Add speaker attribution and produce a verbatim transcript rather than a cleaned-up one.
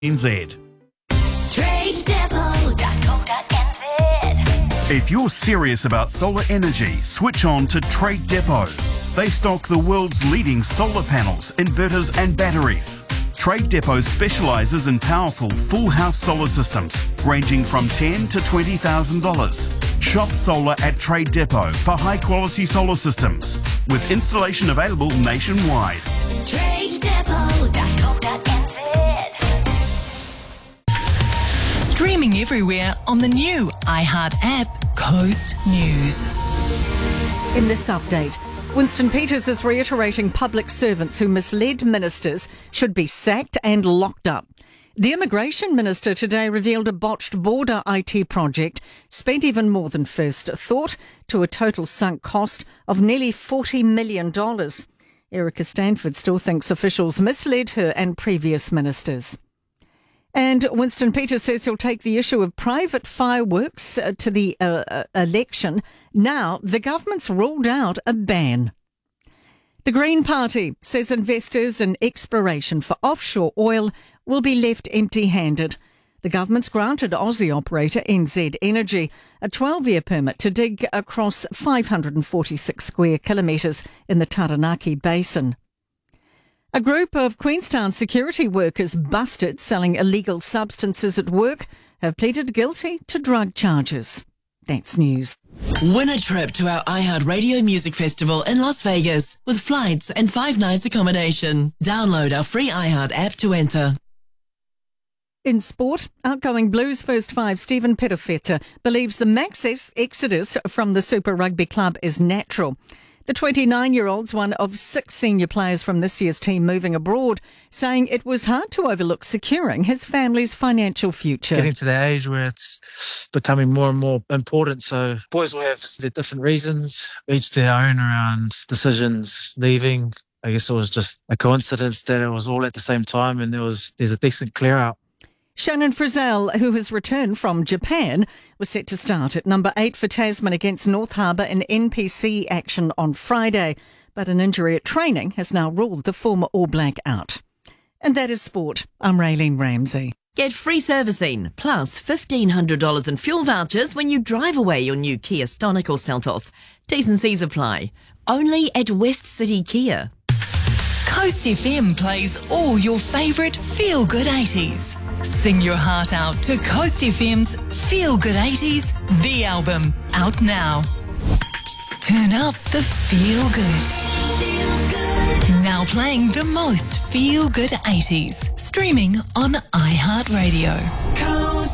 Speaker 1: N Z.
Speaker 2: trade depot dot co dot n z.
Speaker 1: If you're serious about solar energy, switch on to Trade Depot. They stock the world's leading solar panels, inverters and batteries. Trade Depot specialises in powerful full house solar systems ranging from ten thousand to twenty thousand dollars. Shop solar at Trade Depot for high quality solar systems with installation available nationwide.
Speaker 2: trade depot dot co dot n z.
Speaker 3: Streaming everywhere on the new iHeart app, Coast News.
Speaker 4: In this update, Winston Peters is reiterating public servants who misled ministers should be sacked and locked up. The Immigration Minister today revealed a botched border I T project spent even more than first thought, to a total sunk cost of nearly forty million dollars. Erica Stanford still thinks officials misled her and previous ministers. And Winston Peters says he'll take the issue of private fireworks uh, to the uh, uh, election. Now, the government's ruled out a ban. The Green Party says investors in exploration for offshore oil will be left empty-handed. The government's granted Aussie operator N Z Energy a twelve-year permit to dig across five hundred forty-six square kilometres in the Taranaki Basin. A group of Queenstown security workers busted selling illegal substances at work have pleaded guilty to drug charges. That's news.
Speaker 5: Win a trip to our iHeartRadio Music Festival in Las Vegas with flights and five nights accommodation. Download our free iHeart app to enter.
Speaker 4: In sport, outgoing Blues first five Stephen Perofeta believes the max exodus from the Super Rugby club is natural. The twenty-nine-year-old's one of six senior players from this year's team moving abroad, saying it was hard to overlook securing his family's financial future.
Speaker 6: Getting to the age where it's becoming more and more important. So boys will have their different reasons, each their own around decisions, leaving. I guess it was just a coincidence that it was all at the same time and there was there's a decent clear out.
Speaker 4: Shannon Frizzell, who has returned from Japan, was set to start at number eight for Tasman against North Harbour in N P C action on Friday, but an injury at training has now ruled the former All Black out. And that is sport. I'm Raylene Ramsey.
Speaker 5: Get free servicing plus fifteen hundred dollars in fuel vouchers when you drive away your new Kia Stonic or Seltos. T's and C's apply. Only at West City Kia.
Speaker 3: Coast F M plays all your favourite feel-good eighties. Sing your heart out to Coast F M's Feel Good eighties, the album, out now. Turn up the feel good.
Speaker 2: Feel good.
Speaker 3: Now playing the most feel good eighties. Streaming on iHeartRadio.